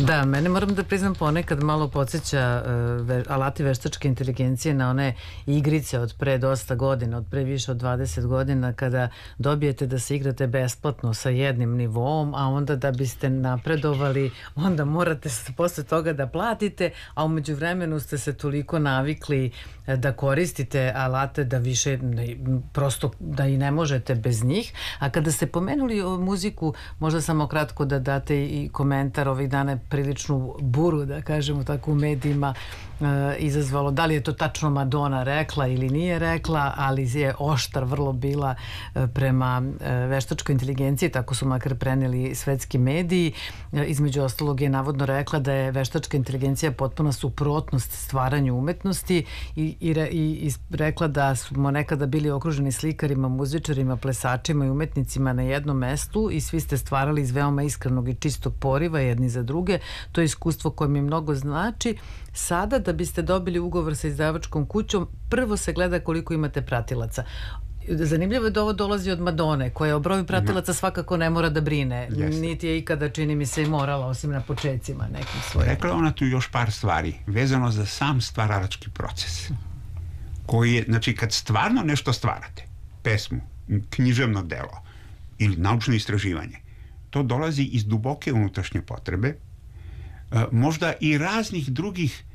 Da, mene moram da priznam ponekad malo podsjeća alati veštačke inteligencije na one igrice od pre dosta godina, od pre više od 20 godina, kada dobijete da se igrate besplatno sa jednim nivoom, a onda da biste napredovali, onda morate posle toga da platite, a umeđu vremenu ste se toliko navikli da koristite alate da više prosto da i ne možete bez njih. A kada ste pomenuli muziku, možda samo kratko da date i komentar. Ovih dana priličnu buru, da kažemo tako, u medijima izazvalo. Da li je to tačno Madonna rekla ili nije rekla, ali je oštar vrlo bila prema veštačkoj inteligenciji, tako su makar preneli svetski mediji. Između ostalog je navodno rekla da je veštačka inteligencija potpuna suprotnost stvaranju umetnosti i rekla da smo nekada bili okruženi slikarima, muzičarima, plesačima i umetnicima na jednom mestu i svi ste stvarali iz veoma iskrenog i čistog poriva jedni za druge. To je iskustvo koje mi mnogo znači. Sada da biste dobili ugovor sa izdavačkom kućom, prvo se gleda koliko imate pratilaca. Zanimljivo je da ovo dolazi od Madone, koja o broju pratilaca svakako ne mora da brine. Niti je ikada, čini mi se, i morala, osim na počecima nekim svojim. Rekla ona tu još par stvari vezano za sam stvaralački proces, koji je, znači, kad stvarno nešto stvarate, pesmu, književno delo ili naučno istraživanje, to dolazi iz duboke unutrašnje potrebe, možda i raznih drugih